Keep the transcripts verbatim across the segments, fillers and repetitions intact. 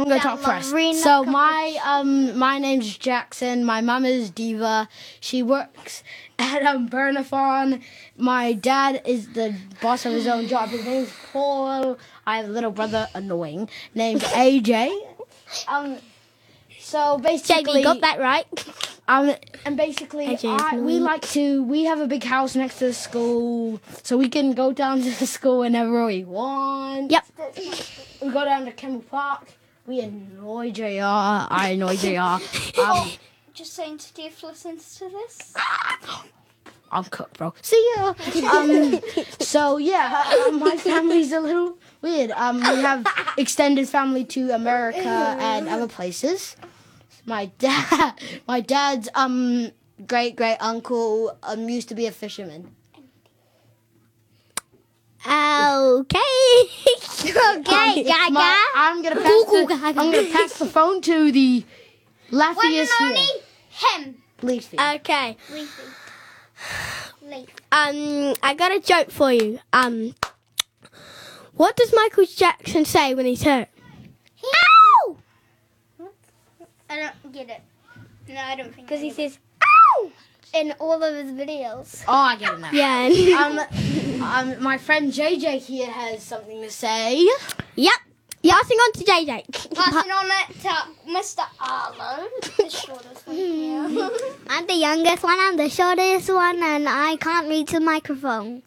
I'm gonna talk first. So my um my name's Jackson. My mum is Diva. She works at um Burnathon. My dad is the boss of his own job. His name's Paul. I have a little brother, annoying, named A J. Um, so basically, J B, got that right. Um, and basically, I, we like to, we have a big house next to the school, so we can go down to the school whenever we want. Yep. We go down to Kemmel Park. We annoy J R. I annoy J R. Um, Just saying, Steve listens to this. I'm cooked, bro. See ya. Um, so yeah, uh, my family's a little weird. Um, we have extended family to America and other places. My dad, my dad's um great great uncle um used to be a fisherman. Okay. Okay, Gaga. My, I'm gonna pass the, I'm gonna pass the phone to the Laffy One and here. only him. Leafy. Okay. Leafy. Leaf. Um, I got a joke for you. Um, what does Michael Jackson say when he's hurt? Ow! I don't get it. No, I don't think. Because he I get says, it. In all of his videos. Oh, I get it now. yeah. Um, um, my friend J J here has something to say. Yep. Passing on to J J. Passing on it to Mister Arlo, the shortest one here. I'm the youngest one, I'm the shortest one, and I can't reach the microphone.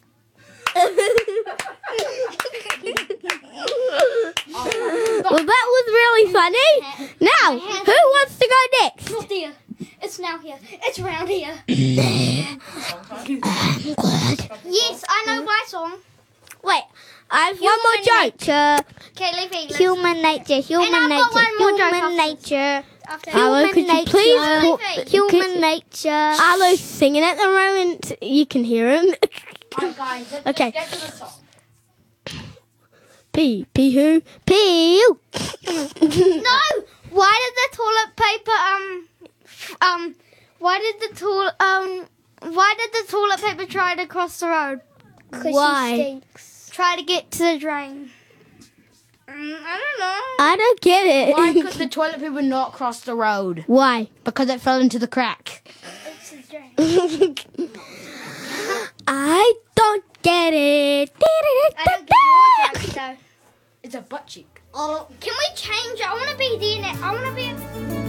Well, that was really funny. Now, who wants to go next? Oh dear. It's now here. It's around here. Yes, I know my song. Wait, I have one more joke. Okay, Leafy. let's- Human nature, human And I've got nature, one more joke human after- nature. After Hello, Human could you nature. please Leafy. call- Human nature. Arlo's singing at the moment. You can hear him. Alright, guys. Let's Okay. get to the song. Pee, pee who? Pee you. No! Why did the toilet paper um um why did the toilet um why did the toilet paper try to cross the road? Why? Stinks. Try to get to the drain. Mm, I don't know. I don't get it. Why could the toilet paper not cross the road? Why? Because it fell into the crack. It's the drain. I don't get it. I don't get your joke though. It's a butt cheek. Oh, can we change? I want to be the I want to be.